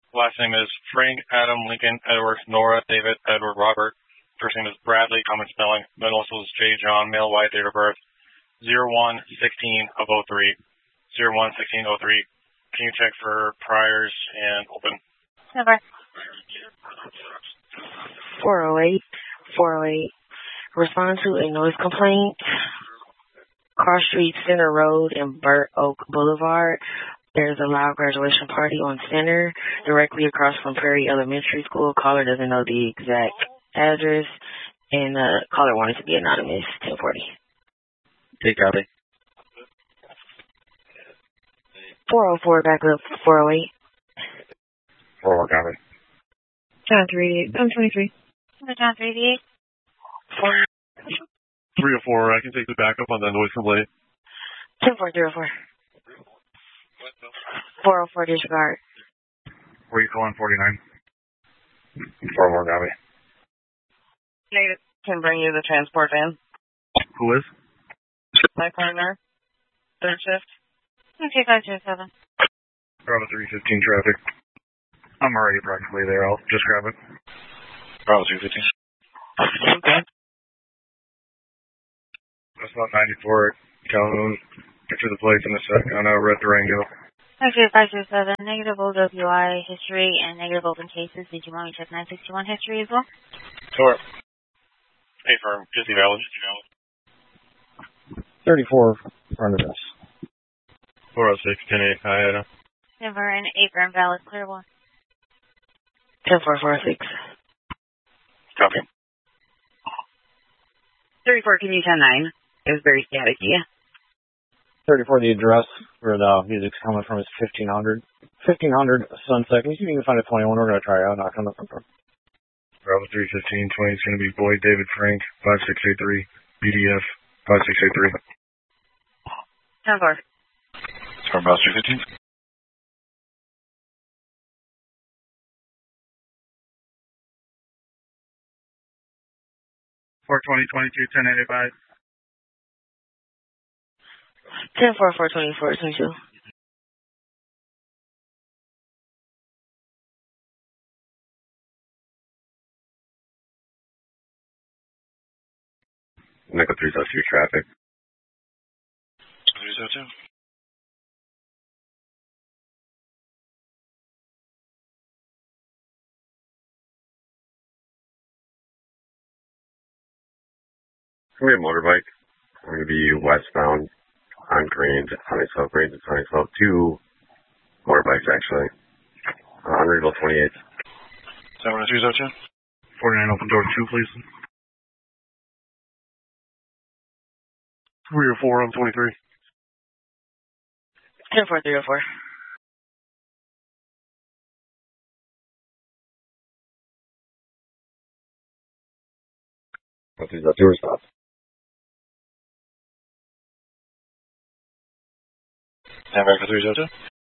Last name is Frank, Adam, Lincoln, Edward, Nora, David, Edward, Robert. First name is Bradley, common spelling. Middle initials is J. John, male, white, date of birth 01/16/03. 01/16/03. Can you check for priors and open? Never. 408. 408. Respond to a noise complaint. Cross Street, Center Road, and Burt Oak Boulevard. There's a loud graduation party on Center, directly across from Prairie Elementary School. Caller doesn't know the exact address, and caller wanted to be anonymous. 1040. Take copy. 404, back up. 408. 4 copy. John 388. I'm 23. John 388. 304, I can take the backup on the noise complaint. 10404. 404, disregard. Where you calling 49? 4 copy. Negative. Can bring you the transport van. Who is? My partner. Third shift. Okay, 527. Bravo 315 traffic. I'm already practically there. I'll just grab it. Bravo 215. Okay. That's about 94 Calhoun. Get to the place in a sec on Red Durango. Okay, 527. Negative OWI history and negative open cases. Did you want me to check 961 history as well? Sure. Hey, firm. Just valid. 34 front of us. 406, 10-8, hi, Adam. Never an 8 for invalid. Clear one. 10446. Copy. 34, can you 10-9? It was very staticky. 34, the address where the music's coming from is 1500. 1500 Sunset. Can you see if you can find a 21? We're going to try out. Knock on the front door. Bravo 315, 20 is going to be Boyd David Frank, 5683, BDF, 5683. 10-4. Sorry, Bravo 315. Four 2022, 1085. 104 22. Nickel 302 traffic. 302. We have a motorbike. We're going to be westbound on Grange at Sunnysville. Grange at Sunnysville. 2 motorbikes, actually. On Regal 28. 70302. 49 open door 2, please. 304, I'm 23. 10304. What is that? 2 response. Stand back for 302.